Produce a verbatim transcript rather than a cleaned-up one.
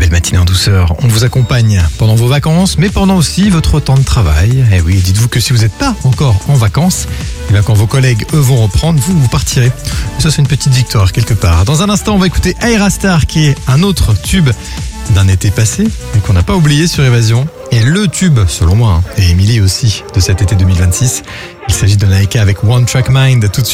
belle matinée en douceur. On vous accompagne pendant vos vacances, mais pendant aussi votre temps de travail. Et oui, dites-vous que si vous n'êtes pas encore en vacances, et bien quand vos collègues, eux, vont reprendre, vous, vous partirez. Ça, c'est une petite victoire quelque part. Dans un instant, on va écouter Aerastar, qui est un autre tube d'un été passé, mais qu'on n'a pas oublié sur Évasion. Et le tube, selon moi, hein, et Émilie aussi, de cet été deux mille vingt-six. Il s'agit de Naika avec One Track Mind tout de suite.